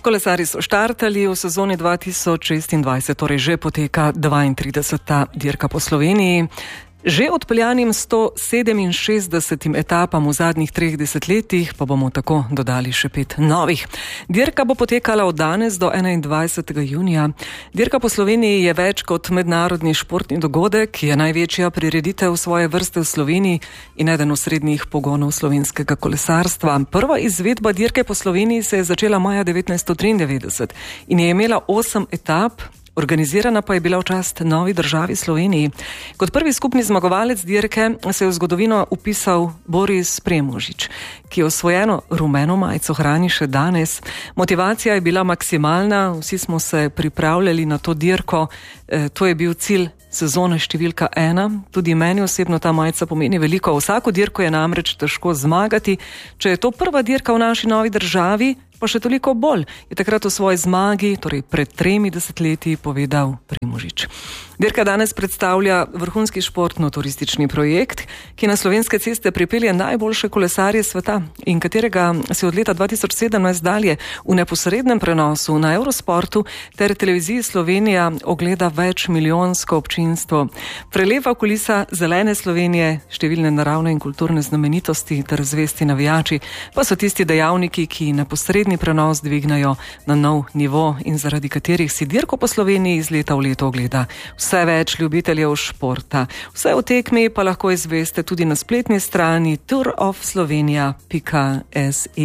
Kolesarji so štartali v sezoni 2026, torej že poteka 32. dirka po Sloveniji. Že odpeljanim 167 etapam v zadnjih 3 desetletjih pa bomo tako dodali še 5 novih. Dirka bo potekala od danes do 21. junija. Dirka po Sloveniji je več kot mednarodni športni dogodek, je največja prireditev svoje vrste v Sloveniji in eden osrednjih pogonov slovenskega kolesarstva. Prva izvedba dirke po Sloveniji se je začela maja 1993 in je imela 8 etap. Organizirana pa je bila v čast novi državi Sloveniji. Kot prvi skupni zmagovalec dirke se je v zgodovino upisal Boris Premužič, ki osvojeno rumeno majico hrani še danes. Motivacija je bila maksimalna, vsi smo se pripravljali na to dirko, to je bil cilj sezone številka 1. Tudi meni osebno ta majica pomeni veliko. Vsako dirko je namreč težko zmagati. Če je to prva dirka v naši novi državi, pa še toliko bolj, je takrat o svoji zmagi, torej pred 3 desetletji, povedal Premužič. Dirka danes predstavlja vrhunski športno-turistični projekt, ki na slovenske ceste pripelje najboljše kolesarje sveta in katerega se od leta 2017 dalje v neposrednem prenosu na Eurosportu ter televiziji Slovenija ogleda več milijonsko občinstvo. Prelepa kulisa zelene Slovenije, številne naravne in kulturne znamenitosti ter zvesti navijači pa so tisti dejavniki, ki neposredni prenos dvignajo na nov nivo in zaradi katerih si dirko po Sloveniji iz leta v leto ogleda vse več ljubiteljev športa. Vse o tekmi pa lahko izveste tudi na spletni strani tourofslovenia.si.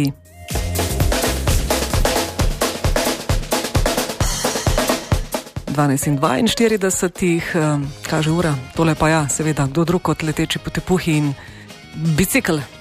12:42, kaže ura, tole pa ja, seveda, kdo drug kot leteči potepuhi in bicikl.